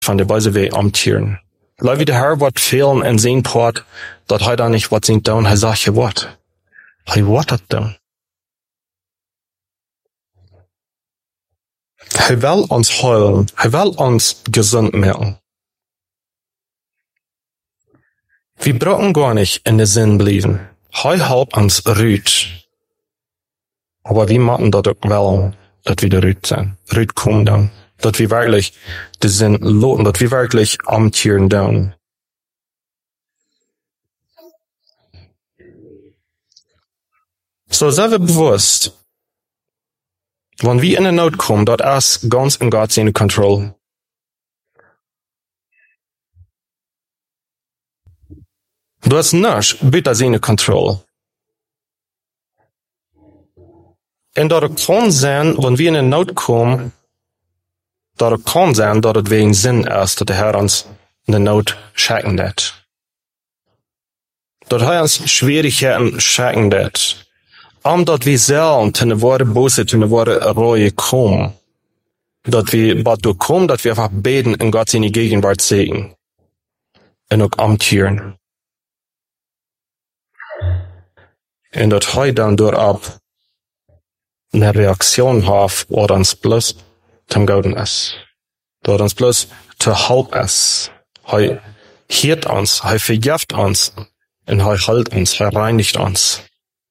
von der Weise wie amtieren. Leute wie der Herr wat fehlen in sein Port, dat er da nicht wat sind down, er sagt je wat. Er wat dat down. Er will uns heilen, er will uns gesund machen. Wir brauchen gar nicht in den Sinn bleiben. Er helpt uns rüt. Aber wir machen das auch wel, dass wir der rüt sind. Rüt kommen dann. Dass wir wirklich den Sinn loten, dass wir wirklich amtieren dann. So sind wir bewusst, wenn wir in eine Not kommen, dat ist ganz in Gott seine Kontrolle. Du hast nicht bitte seine Kontrolle. Und dat kann sein, wenn wir in eine Not kommen, dat kann sein, dat het wegen Sinn ist, dass der Herr uns in der Not schicken wird. Dat er uns Schwierigkeiten schicken wird. Omdat wir selten in de ware boosheid, in de ware Reue kommen. Dat wir wat kommen, dat wir einfach beten in Gott seine Gegenwart sehen. Und auch amtieren. Und dat er dann durchab eine Reaktion hat, oder uns bloß zum Gauden ist. Dat uns bloß zu help ist. Er hiert uns, er vergift uns, und er hält uns, er reinigt uns.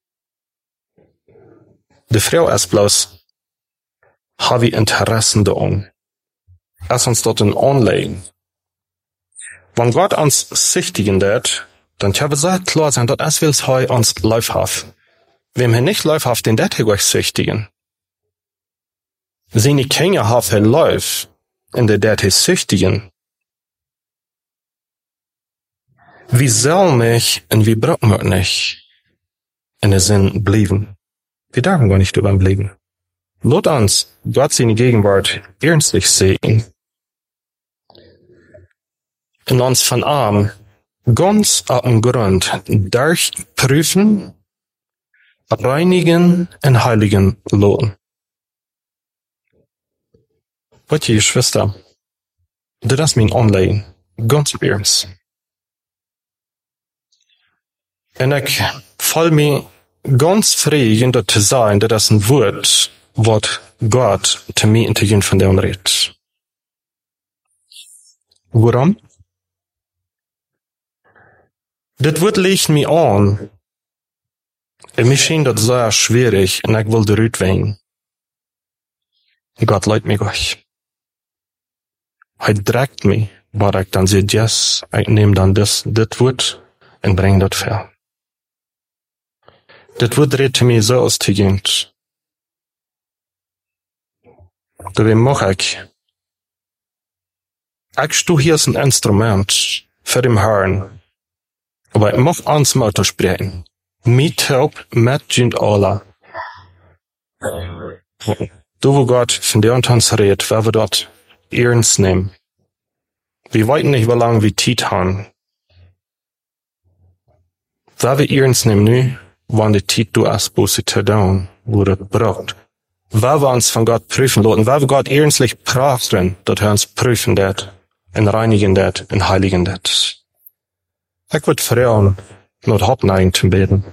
De Frau ist bloß, habe ich Interessen daran. Lass uns dort anlegen. Wenn Gott uns sichtigen wird, dann kann es sehr klar sein, dass es will uns läufhaft. Wem er nicht läufhaft, den wird er euch sichtigen. Seine Kinder haben er läuft, in der er sichtigen. Wir sollen nicht und wir brauchen wir nicht in der Sinn bleiben. Wir dürfen gar nicht überblicken. Lot uns Gott seine Gegenwart ernstlich sehen. Und uns von arm ganz auf dem Grund durchprüfen, reinigen und heiligen loten. Wat je Schwester, das ist mein Anliegen, ganz ernst. Und ich fall mir ganz frei, hinter zu sein, dass ein Wort, was Gott zu mir in der von dem redet. Warum? Das Wort legt mich an. Und mir schien das sehr schwierig, und ich wollte rüt wegen. Gott leitet mich euch. Er trägt mich, aber ich dann sehe, yes, ich nehme dann das Wort und bringe das her. Das Wort redet mir so aus der Gegend. Dabei mach ich. Ich stehe hier als ein Instrument für den Herrn. Aber ich mach ans Motto sprechen. Mit Help, mit Jund Allah. Du, wo Gott von dir und uns redet, wer wir dort ernst nehmen. Wir weiten nicht, wie lange wir Zeit haben. Wer wir ernst nehmen nu, wann die Zeit du hast, wo sie zu tun, wo das braucht. Wer wir uns von Gott prüfen lassen, wer wir Gott ernstlich prachten, dass er uns prüfen wird, und reinigen wird, und heiligen wird. Ich würde fragen, nur Hauptneigen zu beten.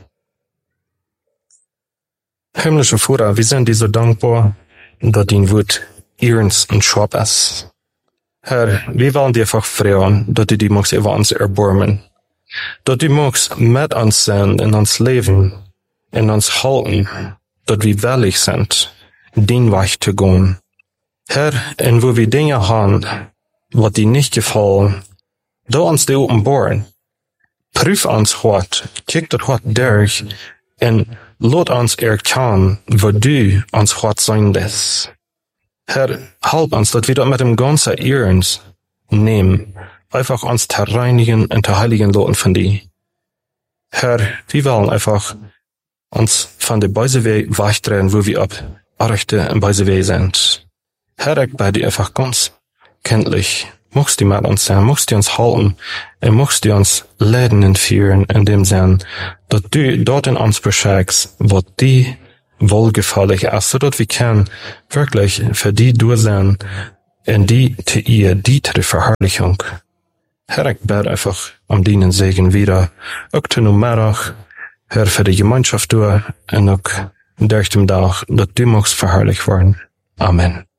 Himmlische Vater, wir sind dir so dankbar, dass dein Wort ernst und scharf ist. Herr, wir wollen dir einfach fragen, dass du die magst über uns erbarmen. Dass du magst mit uns sein, in uns leben, in uns halten, dass wir willig sind, den Weg zu gehen. Herr, und wo wir Dinge haben, was dir nicht gefallen, da uns die offenbaren. Prüf uns hart, kick das hart durch, und lass uns erkennen, wo du uns hart sein lässt. Herr, help uns, dass wir das mit dem ganzen Ernst nehmen, einfach uns zu reinigen und zu heiligen lassen von dir. Herr, wir wollen einfach uns von der bösen Weg wegdrehen, wo wir ab rechte und böse Weg sind. Herr, ich bei dir einfach ganz kenntlich. Magst du mit uns sein, magst du uns halten, und magst du uns leiden und führen in dem Sinn, dass du dort in uns beschenkst, was dir wohlgefällig ist, so dass wir können wirklich für die durch sein en die te ihr die Verherrlichung. Herr, ik bid einfach om dienen Segen wieder, ook ten middag, Herr, für die Gemeinschaft door, en ook durch den Dag, dat du magst verherrlicht worden. Amen.